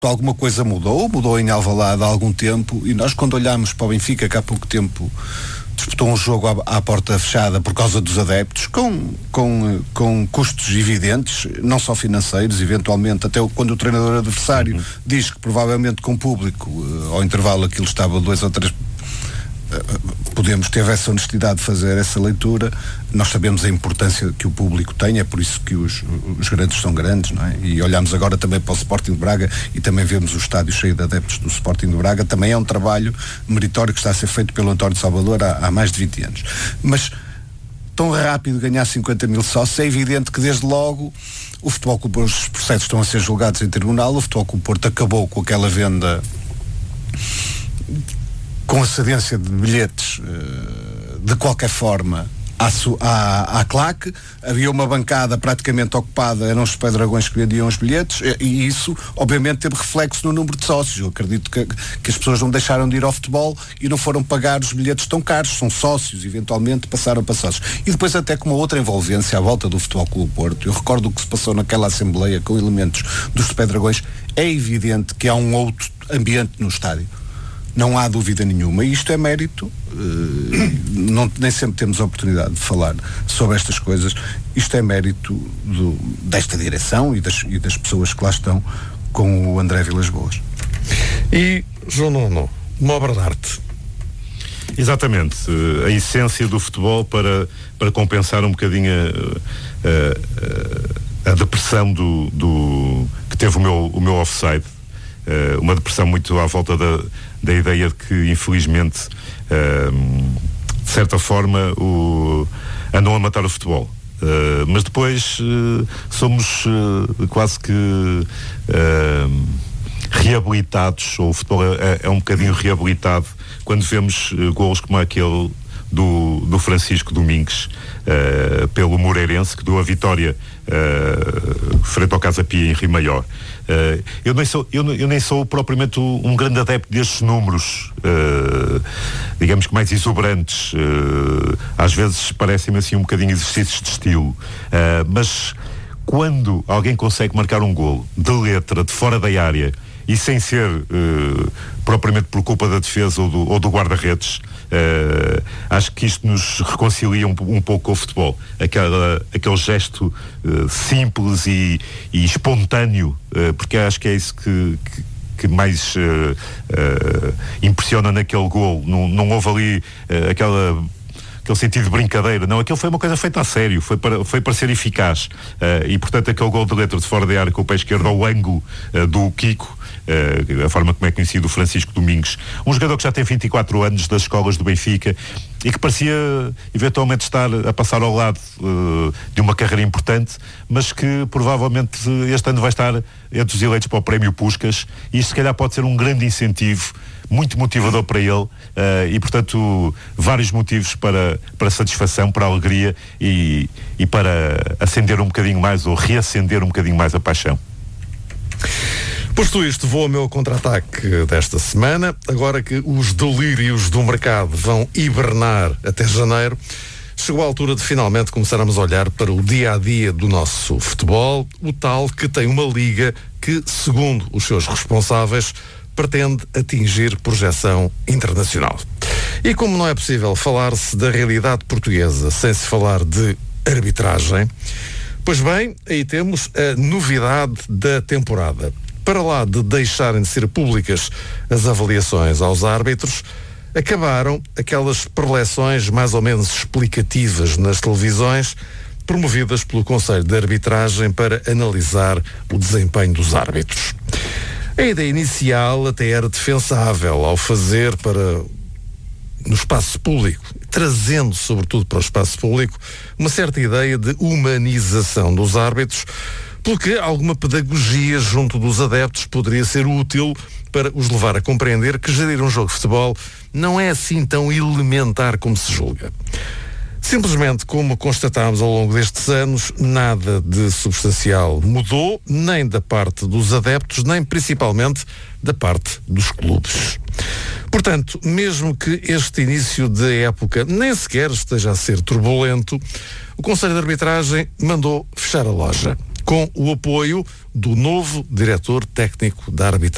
alguma coisa mudou em Alvalade há algum tempo, e nós, quando olhamos para o Benfica, que há pouco tempo disputou um jogo à porta fechada por causa dos adeptos, com custos evidentes, não só financeiros, eventualmente, até quando o treinador adversário diz que provavelmente com público, ao intervalo aquilo estava 2 ou 3, teve essa honestidade de fazer essa leitura. Nós sabemos a importância que o público tem, é por isso que os grandes são grandes, não é? E olhamos agora também para o Sporting de Braga e também vemos o estádio cheio de adeptos do Sporting de Braga. Também é um trabalho meritório que está a ser feito pelo António Salvador há mais de 20 anos. Mas tão rápido ganhar 50 mil sócios, é evidente que desde logo o Futebol Clube, os processos estão a ser julgados em tribunal. O Futebol Clube Porto acabou com aquela venda com a cedência de bilhetes de qualquer forma à claque. Havia uma bancada praticamente ocupada, eram os Pedragões que vendiam os bilhetes, e isso obviamente teve reflexo no número de sócios. Eu acredito que as pessoas não deixaram de ir ao futebol e não foram pagar os bilhetes tão caros, são sócios, eventualmente passaram para sócios. E depois até com uma outra envolvência à volta do Futebol Clube Porto. Eu recordo o que se passou naquela assembleia com elementos dos Pedragões. É evidente que há um outro ambiente no estádio. Não há dúvida nenhuma. E isto é mérito, nem sempre temos a oportunidade de falar sobre estas coisas. Isto é mérito desta direção e das pessoas que lá estão com o André Vilas Boas. E, João Nuno, uma obra de arte. Exatamente. A essência do futebol para compensar um bocadinho a depressão que teve o meu offside. Uma depressão muito à volta da ideia de que, infelizmente, de certa forma, andam a matar o futebol. Mas depois somos quase que reabilitados, ou o futebol é um bocadinho reabilitado quando vemos golos como aquele do Francisco Domingues pelo Moreirense, que deu a vitória frente ao Casa Pia em Rio Maior. Eu nem sou propriamente um grande adepto destes números, digamos que mais exuberantes. Às vezes parecem-me assim um bocadinho exercícios de estilo, mas quando alguém consegue marcar um golo de letra, de fora da área, e sem ser propriamente por culpa da defesa ou do guarda-redes, acho que isto nos reconcilia um pouco com o futebol. Aquele gesto simples e espontâneo, porque acho que é isso que mais impressiona naquele gol. Não houve ali aquele sentido de brincadeira, não, aquilo foi uma coisa feita a sério, foi para ser eficaz, e portanto aquele gol de letra de fora da área com o pé esquerdo ao ângulo do Kiko, a forma como é conhecido o Francisco Domingues, um jogador que já tem 24 anos das escolas do Benfica e que parecia eventualmente estar a passar ao lado de uma carreira importante, mas que provavelmente este ano vai estar entre os eleitos para o Prémio Puskás, e isto se calhar pode ser um grande incentivo, muito motivador para ele, e portanto vários motivos para satisfação, para alegria e para acender um bocadinho mais, ou reacender um bocadinho mais a paixão. Posto isto, vou ao meu contra-ataque desta semana. Agora que os delírios do mercado vão hibernar até janeiro, chegou a altura de finalmente começarmos a olhar para o dia-a-dia do nosso futebol, o tal que tem uma liga que, segundo os seus responsáveis, pretende atingir projeção internacional. E como não é possível falar-se da realidade portuguesa sem se falar de arbitragem, pois bem, aí temos a novidade da temporada. Para lá de deixarem de ser públicas as avaliações aos árbitros, acabaram aquelas preleções mais ou menos explicativas nas televisões, promovidas pelo Conselho de Arbitragem para analisar o desempenho dos árbitros. A ideia inicial até era defensável ao fazer no espaço público, trazendo sobretudo para o espaço público uma certa ideia de humanização dos árbitros, porque alguma pedagogia junto dos adeptos poderia ser útil para os levar a compreender que gerir um jogo de futebol não é assim tão elementar como se julga. Simplesmente, como constatámos ao longo destes anos, nada de substancial mudou, nem da parte dos adeptos, nem principalmente da parte dos clubes. Portanto, mesmo que este início de época nem sequer esteja a ser turbulento, o Conselho de Arbitragem mandou fechar a loja, com o apoio do novo diretor técnico da arbitragem.